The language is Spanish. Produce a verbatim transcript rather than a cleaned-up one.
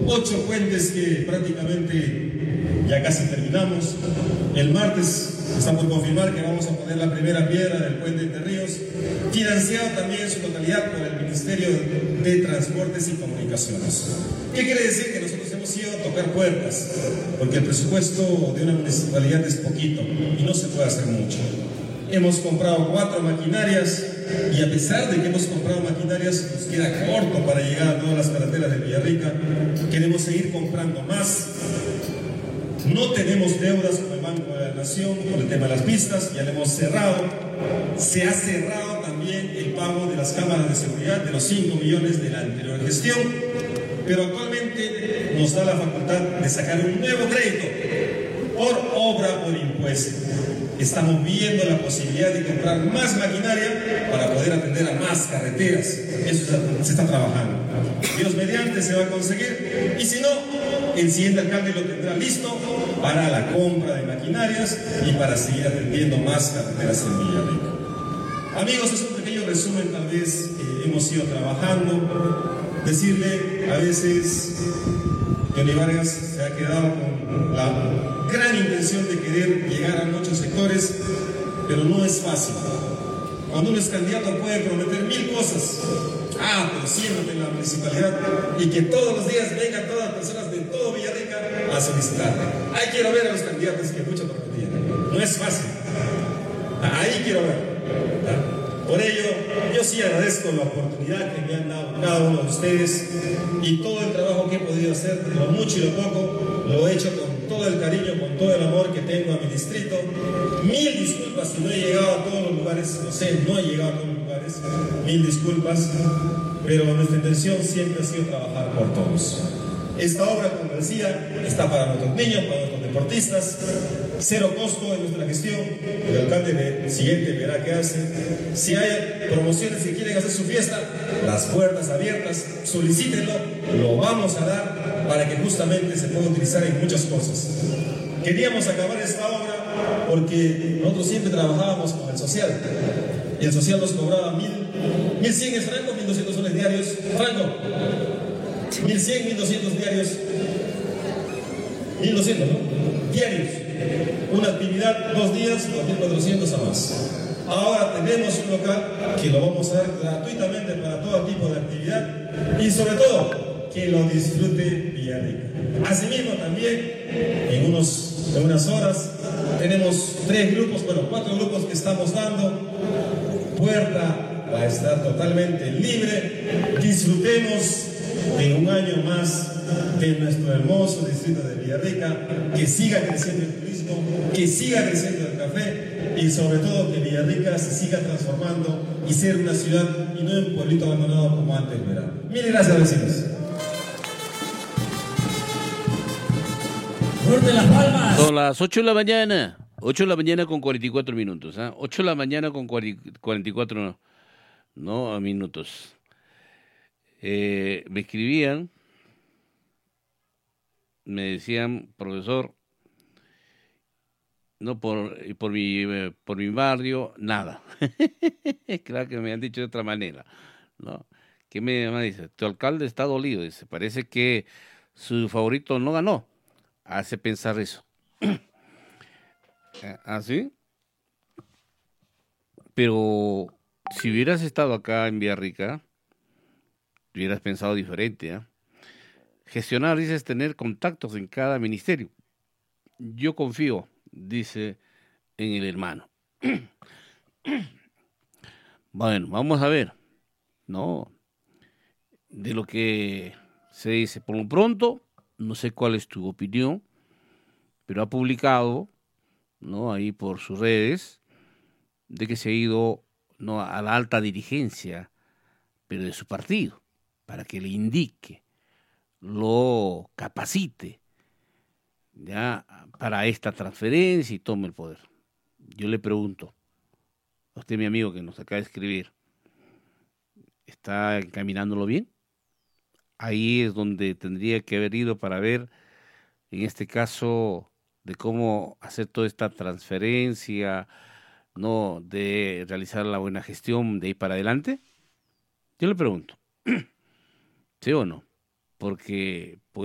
ocho puentes que prácticamente ya casi terminamos. El martes estamos por confirmar que vamos a poner la primera piedra del puente Entre Ríos, financiado también en su totalidad por el Ministerio de Transportes y Comunicaciones. ¿Qué quiere decir? Que nosotros hemos ido a tocar puertas, porque el presupuesto de una municipalidad es poquito y no se puede hacer mucho. Hemos comprado cuatro maquinarias y a pesar de que hemos comprado maquinarias, nos queda corto para llegar a todas las carreteras de Villarrica. Queremos seguir comprando más. No tenemos deudas con el Banco de la Nación por el tema de las pistas, ya lo hemos cerrado. Se ha cerrado también el pago de las cámaras de seguridad de los cinco millones de la anterior gestión, pero actualmente nos da la facultad de sacar un nuevo crédito por obra por impuesto. Estamos viendo la posibilidad de comprar más maquinaria para poder atender a más carreteras. Eso se está trabajando. Dios mediante se va a conseguir, y si no, el siguiente alcalde lo tendrá listo para la compra de maquinarias y para seguir atendiendo más carreteras en Villarrica. Amigos, es un pequeño resumen tal vez que hemos ido trabajando. Decirle a veces, Johnny Vargas se ha quedado con la gran intención de querer llegar a muchos sectores, pero no es fácil. Cuando uno es candidato puede prometer mil cosas. Ah, pero siéntate en la municipalidad y que todos los días vengan todas las personas de todo Villarrica a solicitarte. Ahí quiero ver a los candidatos que mucho prometían. No es fácil. Ahí quiero ver. ¿Ah? Por ello, yo sí agradezco la oportunidad que me han dado cada uno de ustedes y todo el trabajo que he podido hacer, lo mucho y lo poco, lo he hecho con todo el cariño, con todo el amor que tengo a mi distrito. Mil disculpas si no he llegado a todos los lugares, lo sé, no he llegado a todos los lugares, mil disculpas, pero nuestra intención siempre ha sido trabajar por todos. Esta obra, como decía, está para nuestros niños, para nuestros deportistas, cero costo en nuestra gestión. El alcalde siguiente verá qué hace. Si hay promociones que quieren hacer su fiesta, las puertas abiertas, solicítenlo, lo vamos a dar para que justamente se pueda utilizar en muchas cosas. Queríamos acabar esta obra porque nosotros siempre trabajábamos con el social, y el social nos cobraba mil, mil cien es franco, mil doscientos soles diarios, franco, mil cien, mil doscientos diarios, mil doscientos, ¿no? Diarios. Una actividad, dos días, dos mil cuatrocientos a más. Ahora tenemos un local que lo vamos a dar gratuitamente para todo tipo de actividad y sobre todo que lo disfrute Villarrica. Asimismo también en, unos, en unas horas tenemos tres grupos, bueno, cuatro grupos que estamos dando. Puerta va a estar totalmente libre. Disfrutemos de un año más de nuestro hermoso distrito de Villarrica, que siga creciendo el turismo, que siga creciendo el café y sobre todo que Villarrica se siga transformando y ser una ciudad y no un pueblito abandonado como antes era. Mil gracias, vecinos. Fuerte las palmas. Son las ocho de la mañana, ocho de la mañana con cuarenta y cuatro minutos, ¿eh? ocho de la mañana con cuarenta y cuatro no, minutos. Eh, me escribían, me decían, profesor, no por, por, mi, por mi barrio, nada. Claro que me han dicho de otra manera, ¿no? ¿Qué me, me dice? Tu alcalde está dolido, dice, parece que su favorito no ganó. Hace pensar eso. ¿Así? Pero si hubieras estado acá en Villarrica, hubieras pensado diferente, ¿eh? Gestionar, dices, tener contactos en cada ministerio. Yo confío, dice, en el hermano. Bueno, vamos a ver, ¿no? De lo que se dice. Por lo pronto, no sé cuál es tu opinión, pero ha publicado, ¿no?, ahí por sus redes, de que se ha ido, ¿no?, a la alta dirigencia, pero de su partido, para que le indique, lo capacite, ya, para esta transferencia y tome el poder. Yo le pregunto, a usted, mi amigo, que nos acaba de escribir, ¿está encaminándolo bien? Ahí es donde tendría que haber ido para ver, en este caso, de cómo hacer toda esta transferencia, ¿no?, de realizar la buena gestión de ahí para adelante. Yo le pregunto, ¿sí o no? Porque